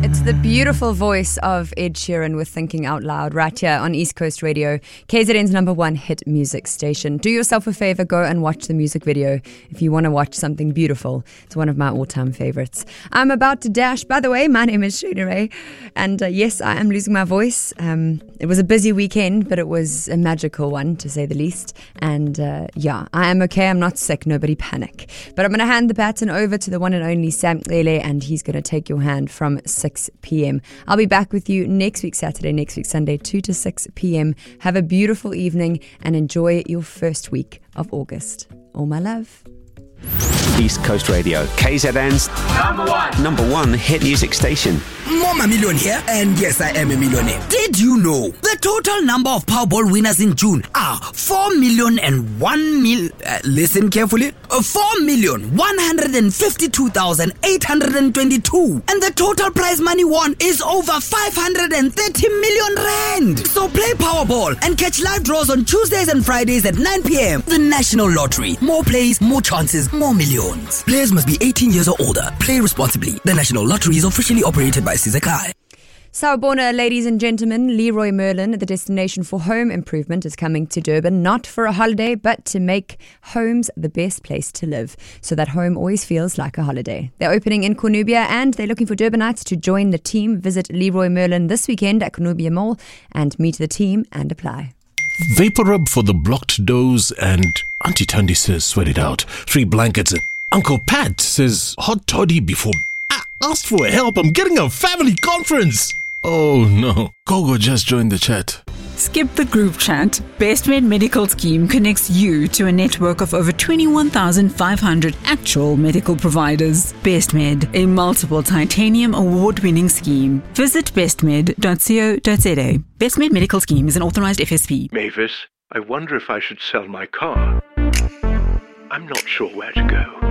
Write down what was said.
It's the beautiful voice of Ed Sheeran with Thinking Out Loud right here on East Coast Radio, KZN's #1 hit music station. Do yourself a favor, go and watch the music video if you want to watch something beautiful. It's one of my all-time favorites. I'm about to dash. By the way, my name is Shayna Ray, and yes, I am losing my voice. It was a busy weekend, but it was a magical one, to say the least. And yeah, I am okay. I'm not sick. Nobody panic. But I'm going to hand the baton over to the one and only Sam Cele, and he's going to take your hand from 6 p.m. I'll be back with you next week Saturday, next week Sunday, 2 to 6 p.m. Have a beautiful evening and enjoy your first week of August. All my love. East Coast Radio, KZN's number one hit music station. Mama Million here, and yes, I am a millionaire. Did you know the total number of Powerball winners in June are 4,001,000? Listen carefully. 4,152,822, and the total prize money won is over 530 million rand. So play Powerball and catch live draws on Tuesdays and Fridays at 9 p.m. The National Lottery. More plays, more chances, more millions. Players must be 18 years or older. Play responsibly. The National Lottery is officially operated by Sizakai. Sawubona, ladies and gentlemen. Leroy Merlin, the destination for home improvement, is coming to Durban, not for a holiday, but to make homes the best place to live, so that home always feels like a holiday. They're opening in Cornubia, and they're looking for Durbanites to join the team. Visit Leroy Merlin this weekend at Cornubia Mall and meet the team and apply. Vapor rub for the blocked doors, and Auntie Tandy says sweat it out. 3 blankets. Uncle Pat says hot toddy before. I asked for help. I'm getting a family conference. Oh no. Gogo just joined the chat. Skip the group chat. BestMed Medical Scheme connects you to a network of over 21,500 actual medical providers. BestMed, a multiple titanium award-winning scheme. Visit bestmed.co.za. BestMed Medical Scheme is an authorized FSP. Mavis, I wonder if I should sell my car. I'm not sure where to go.